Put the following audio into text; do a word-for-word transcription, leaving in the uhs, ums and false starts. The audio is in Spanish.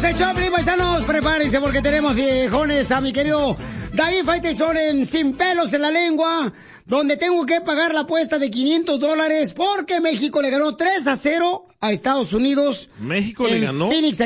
el Choplin, paisanos, prepárense porque tenemos viejones a mi querido David Faitelson en Sin Pelos en la Lengua, donde tengo que pagar la apuesta de quinientos dólares porque México le ganó tres a cero a Estados Unidos. ¿México le ganó? Phoenix,